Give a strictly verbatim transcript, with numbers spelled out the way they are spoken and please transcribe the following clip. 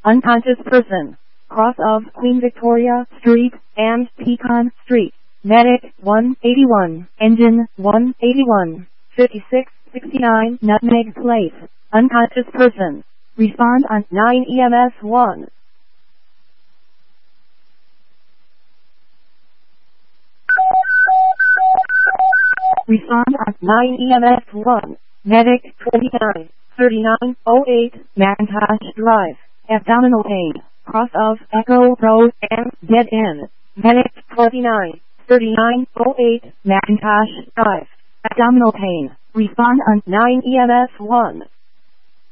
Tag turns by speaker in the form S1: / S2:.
S1: unconscious person. Cross of Queen Victoria Street and Pecan Street. Medic one eighty-one, engine one eighty-one, fifty-six sixty-nine Nutmeg Place. Unconscious person. Respond on nine E M S one. Respond on nine E M S one. Medic twenty-nine thirty-nine oh eight Macintosh Drive. Abdominal pain. Cross of Echo Road and Dead End. Medic twenty-nine thirty-nine oh eight Macintosh Drive. Abdominal pain. Respond on nine E M S one.